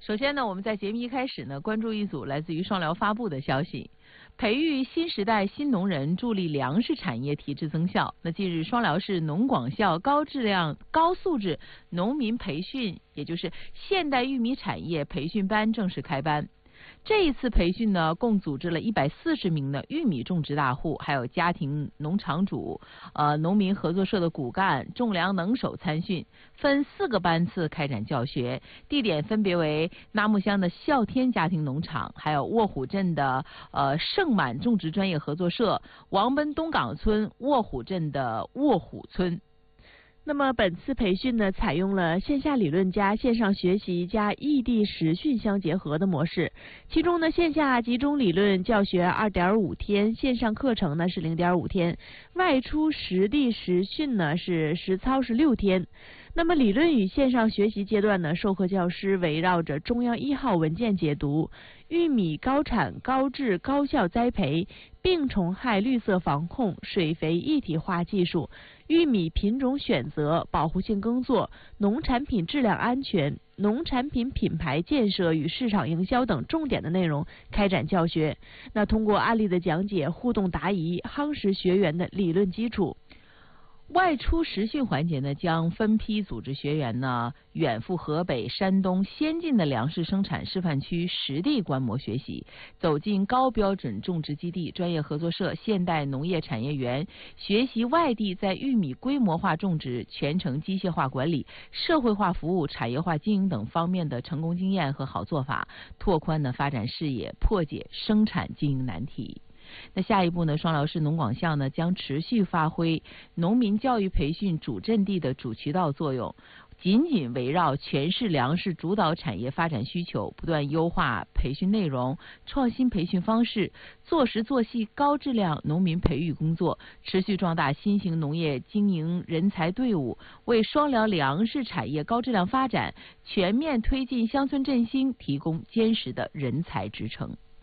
首先呢，我们在节目一开始呢，关注一组来自于双辽发布的消息，培育新时代新农人，助力粮食产业提质增效。那近日，双辽市农广校高质量、高素质农民培训，也就是现代玉米产业培训班正式开班。这一次培训呢，共组织了140名的玉米种植大户，还有家庭农场主、农民合作社的骨干、种粮能手参训，分4个班次开展教学，地点分别为纳木乡的孝天家庭农场，还有卧虎镇的盛满种植专业合作社，王奔东岗村卧虎镇的卧虎村。 那么本次培训呢，采用了线下理论加线上学习加异地实训相结合的模式。其中呢，线下集中理论教学2.5天，线上课程呢是0.5天，外出实地实训呢是实操是6天。那么理论与线上学习阶段呢，授课教师围绕着中央1号文件解读、玉米高产高质高效栽培、病虫害绿色防控、水肥一体化技术、玉米品种选择、保护性耕作、农产品质量安全、农产品品牌建设与市场营销等重点的内容开展教学。那通过案例的讲解、互动答疑，夯实学员的理论基础。 外出实训环节呢，将分批组织学员呢远赴河北、山东先进的粮食生产示范区实地观摩学习，走进高标准种植基地、专业合作社、现代农业产业园，学习外地在玉米规模化种植、全程机械化管理、社会化服务、产业化经营等方面的成功经验和好做法，拓宽呢发展视野，破解生产经营难题。那下一步呢，双辽市农广校呢将持续发挥农民教育培训主阵地的主渠道作用，紧紧围绕全市粮食主导产业发展需求，不断优化培训内容，创新培训方式，做实做细高质量农民培育工作，持续壮大新型农业经营人才队伍，为双辽粮食产业高质量发展、全面推进乡村振兴提供坚实的人才支撑。